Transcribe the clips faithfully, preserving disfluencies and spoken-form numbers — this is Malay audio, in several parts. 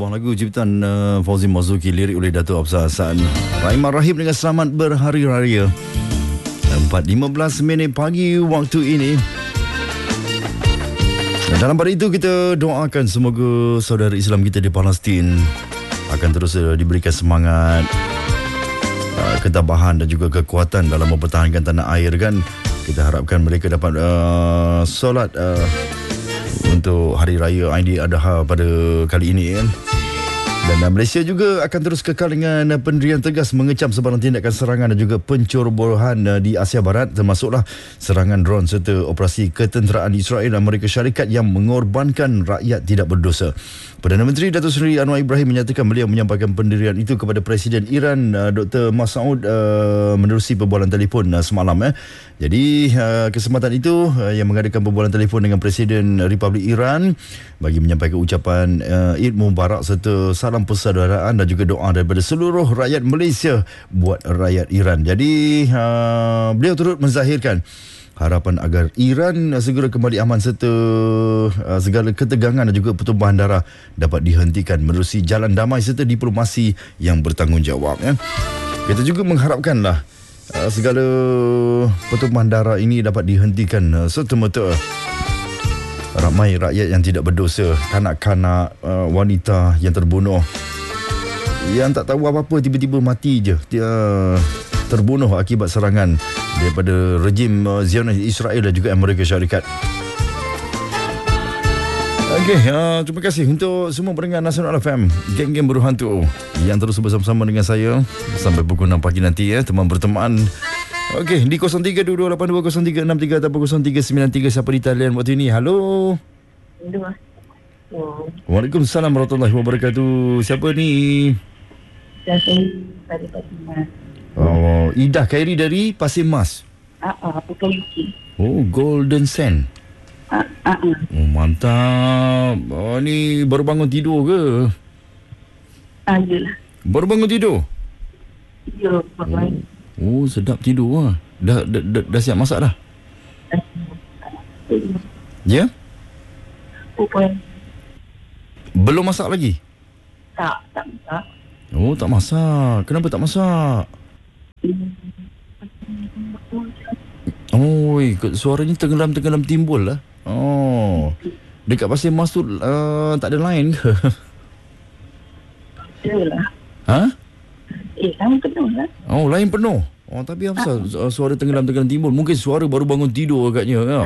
sebuah lagu ciptaan uh, Fauzi Mazuki, lirik oleh Dato' Absar Hassan. Rahimah Rahim dengan Selamat Berhari Raya. empat lima belas minit pagi waktu ini. Dan dalam pada itu kita doakan semoga saudara Islam kita di Palestin akan terus uh, diberikan semangat, uh, ketabahan dan juga kekuatan dalam mempertahankan tanah air kan. Kita harapkan mereka dapat uh, solat uh, untuk Hari Raya Aidiladha pada kali ini kan. Dan uh, Malaysia juga akan terus kekal dengan uh, pendirian tegas mengecam sebarang tindakan serangan dan juga pencerobohan uh, di Asia Barat, termasuklah serangan dron serta operasi ketenteraan Israel dan Amerika Syarikat yang mengorbankan rakyat tidak berdosa. Perdana Menteri Datuk Seri Anwar Ibrahim menyatakan beliau menyampaikan pendirian itu kepada Presiden Iran uh, Doktor Masoud uh, menerusi perbualan telefon uh, semalam. Eh. Jadi uh, kesempatan itu uh, yang mengadakan perbualan telefon dengan Presiden Republik Iran bagi menyampaikan ucapan uh, Eid Mubarak serta salam persaudaraan dan juga doa daripada seluruh rakyat Malaysia buat rakyat Iran. Jadi uh, beliau turut menzahirkan harapan agar Iran segera kembali aman serta uh, segala ketegangan dan juga pertumpahan darah dapat dihentikan menerusi jalan damai serta diplomasi yang bertanggungjawab. Ya. Kita juga mengharapkanlah uh, segala pertumpahan darah ini dapat dihentikan uh, serta-merta. Ramai rakyat yang tidak berdosa, kanak-kanak, uh, wanita yang terbunuh, yang tak tahu apa-apa tiba-tiba mati je. Dia terbunuh akibat serangan daripada rejim uh, Zionis Israel dan juga Amerika Syarikat. Okey, uh, terima kasih untuk semua pendengar Nasional F M, geng-geng berhantu yang terus bersama-sama dengan saya sampai pukul enam pagi nanti ya, teman berteman. Okey, di kosong tiga dua dua lapan dua kosong tiga enam tiga ataupun kosong tiga sembilan tiga siapa di talian waktu ini. Halo. Halo. Waalaikumsalam warahmatullahi wabarakatuh. Siapa ni? Saya dari Fatimah. Oh, Ida Khairi dari Pasir Mas. Ah, uh, bukan U K. Oh, Golden Sand. Ah, ah, uh. Oh, mantap. Oh, ni baru bangun tidur ke? Ah, yelah. Baru bangun tidur? Ya, bangun. Oh, oh sedap tidur lah. Dah, dah, dah, dah siap masak dah? Ya? Upaya. Belum masak lagi? Tak, tak masak. Oh, tak masak. Kenapa tak masak? Oh, suaranya tenggelam-tenggelam timbul lah. Oh. Dekat Pasir Mas tu uh, tak ada lain ke? Yalah. Ha? Eh, lain penuh lah. Oh, lain penuh. Oh, tapi apa ah. suara tenggelam-tenggelam timbul? Mungkin suara baru bangun tidur agaknya. Ya?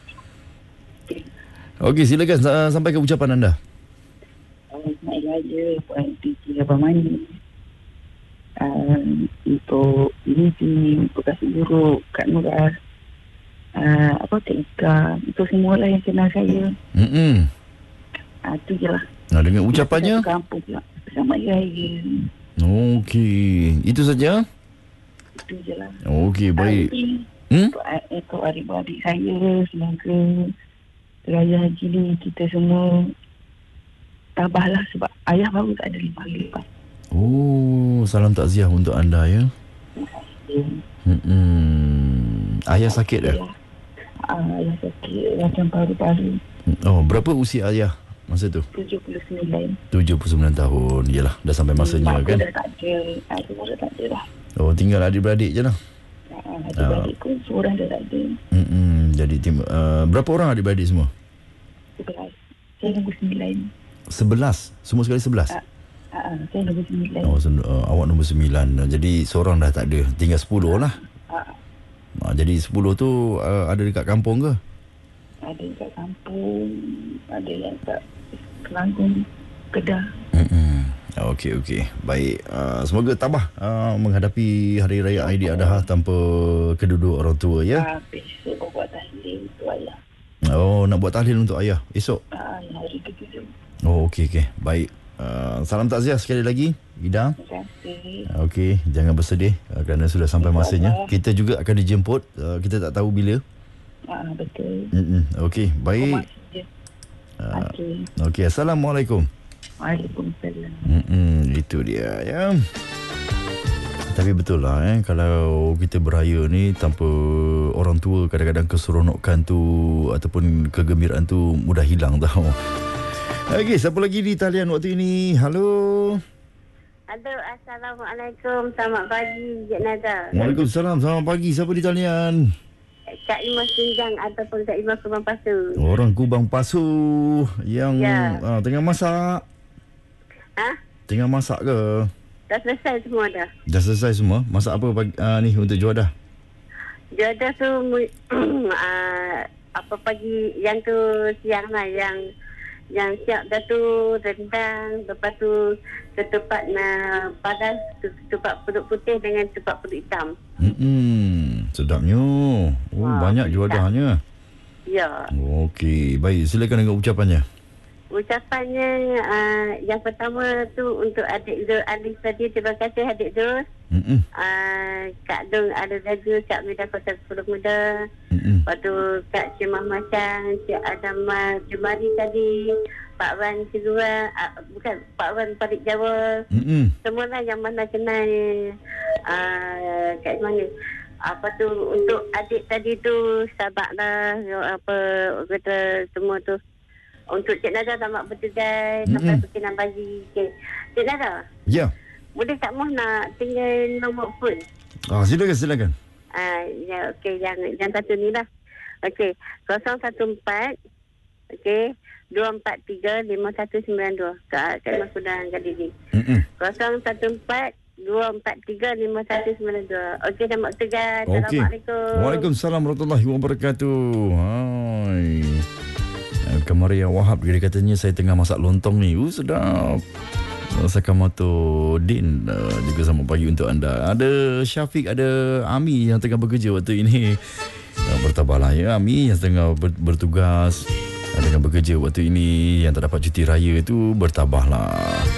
Okey, silakan uh, sampaikan ucapan anda. Oh, nak raja buat P T Abang Mani. Uh, untuk ini sini untuk kasih buruk Kak Nurah, uh, apa Tika, itu semua lah yang kenal saya. Hmm. Ah, tu je lah. Nah, dengan ucapannya kampung pula bersama raya. Okey, itu saja. Itu je lah. Okey, baik. Hmm? Untuk, untuk adik-adik saya, semoga raya haji ni kita semua tabahlah sebab ayah baru tak ada lima hari lepas. Oh, salam takziah untuk anda ya. Hmm. Ayah sakit ke? Ah, ayah sakit macam paru-paru. Oh, berapa usia ayah masa tu? tujuh puluh sembilan. tujuh puluh sembilan tahun. Yalah, dah sampai masanya Mak kan. Dah tak ada. Aku dah tak ada lah. Oh, tinggal adik-beradik je lah. Ah, adik-beradik pun seorang dah tak ada. Hmm. Jadi tim, uh, berapa orang adik-beradik semua? Sebelas. Saya nombor sembilan. Sebelas? Semua sekali sebelas? Ah. Uh, saya nombor sembilan. Oh, sen- uh, awak nombor sembilan. Jadi seorang dah tak ada. Tinggal sepuluh lah. Uh, uh, jadi sepuluh tu uh, ada dekat kampung ke? Ada dekat kampung. Ada yang kat Selangor, Kedah. Hmm. Okey, okey. Baik. Uh, semoga tabah uh, menghadapi Hari Raya Aidiladha tanpa kedua-dua orang tua ya. Uh, besok mau buat tahlil untuk ayah. Oh, nak buat tahlil untuk ayah esok? Uh, hari ketujuh. Oh, okey, okey. Baik. Uh, salam takziah sekali lagi, Ida. Terima kasih. Okey, jangan bersedih uh, kerana sudah sampai masanya. Kita juga akan dijemput. Uh, kita tak tahu bila. Ah, uh, betul. Mm-mm. Okey, baik. Uh, Okey. Okey, Assalamualaikum. Waalaikumsalam. Mm-mm. Itu dia ya. Tapi betul lah eh, kalau kita beraya ni tanpa orang tua, kadang-kadang keseronokan tu ataupun kegembiraan tu mudah hilang tau. Okey, siapa lagi di talian waktu ini? Halo. Halo, Assalamualaikum. Selamat pagi, Cik Nada. Waalaikumsalam. Selamat pagi. Siapa di talian? Kak Imah Sinjang ataupun Kak Imah Kubang Pasu. Orang Kubang Pasu yang Ya. uh, tengah masak. Ha? Tengah masak ke? Dah selesai semua dah. Dah selesai semua? Masak apa pagi, uh, ni untuk juadah? Jodoh tu uh, apa pagi yang tu siang lah, yang yang siap dah tu rendang, lepas tu ketupat na padas, ketupat puduk putih dengan ketupat puduk hitam. Hmm, sedapnya. Oh, Wah, banyak juadahnya. Ya. Okey, baik. Silakan dengan ucapannya. Ucapannya uh, yang pertama tu untuk adik Zul Alif tadi, terima kasih adik Zul. Hmm. Uh, Kak Dong ada jaga, Kak Mida Kota Sepuluh Muda. Hmm. Lepas tu Kak Cemah Macang, Cik Adam Jumari tadi, Pak Wan Kedua, uh, bukan Pak Wan Parik Jawa. Hmm. Semualah yang mana kenal uh, kat mana. Apa tu untuk adik tadi tu sabarlah, apa kata semua tu. Untuk Cik Nada selamat bertugas sampai Mm-mm. pukul enam pagi. Okay. Cik Nada, Ya. boleh tak mahu nak tinggal nombor phone? Ah, silakan silakan. Ah, ya, okey, yang yang satu ni lah. Okey, kosong satu empat, okey, dua empat tiga lima satu sembilan dua. Kak Kak Mas sudah angkat diri. Hmm. kosong satu empat dua empat tiga lima satu sembilan dua. Okey, selamat bertugas. Okey. Assalamualaikum. Waalaikumsalam warahmatullahi wabarakatuh. Hai. Eh, Kamaria Wahab dia katanya saya tengah masak lontong ni. Uh, sedap. Sakamoto Din uh, juga selamat pagi untuk anda. Ada Syafiq, ada Ami yang tengah bekerja waktu ini. Uh, bertabahlah ya Ami yang tengah ber- bertugas yang tengah bekerja waktu ini, yang tak dapat cuti raya tu bertabahlah.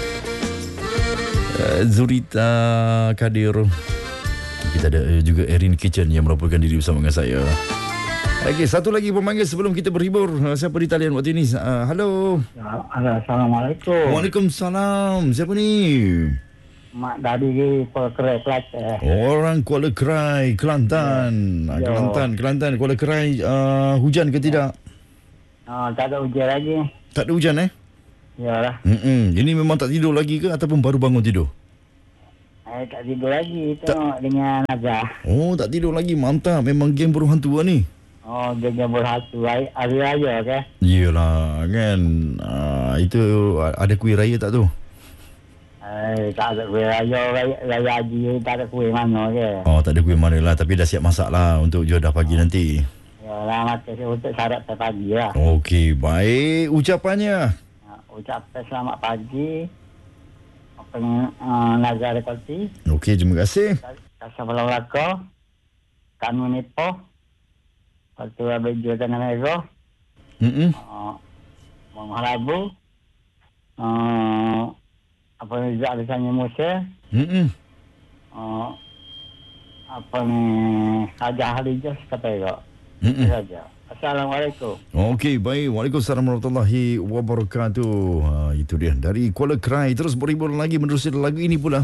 Uh, Zurita Kadir. Kita ada uh, juga Erin Kitchen yang melaporkan diri bersama dengan saya. Okey, satu lagi pemanggil sebelum kita berhibur. Uh, siapa di talian waktu ini? Uh, halo. Assalamualaikum. Waalaikumsalam. Siapa ni? Mak dari Perkerai Kelantan. Orang Kuala Kerai, Kelantan. Ya. Ya. Kelantan, Kelantan, Kuala Kerai. Uh, hujan ke tidak? Ah, tak ada hujan lagi. Tak ada hujan eh? Yalah. Mm-mm. Ini memang tak tidur lagi ke ataupun baru bangun tidur? Eh, tak tidur lagi. Tengok dengan Nazar. Oh, tak tidur lagi. Mantap. Memang geng burung hantu lah ni. Oh, dia jambul hatu. Hari, hari raya ke? Yelah kan. Uh, itu ada kuih raya tak tu? Eh, tak ada kuih raya. Raya, raya haji tak ada kuih mana ke? Oh, tak ada kuih mana lah. Tapi dah siap masak lah untuk juadah pagi nanti. Yalah, macam saya untuk syarat saya pagi lah. Okey, baik. Ucapannya? Uh, ucapkan selamat pagi. Apa ni? Uh, Nazar Rekolti. Okey, terima kasih. Kasih Pulau Laka. Kanu Nipo. Lepas tu habis jual tanah merah. Mm-mm. Uh, Menghalabu. Uh, apa ni Zak Alisanya Musa. Mm-mm. Uh, apa ni Haja Halijah kata tak. Mm-mm. Itu saja. Assalamualaikum. Okey, baik. Waalaikumsalam warahmatullahi wabarakatuh. Ha, itu dia. Dari Kuala Kerai. Terus berhibur lagi menerusi lagu ini pula.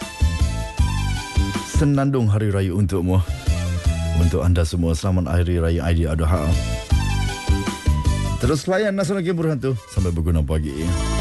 Senandung Hari Raya untukmu. Untuk anda semua, selamat Hari Raya Aidiladha. Terus layan Nasional Game Berhantu. Sampai berguna pagi.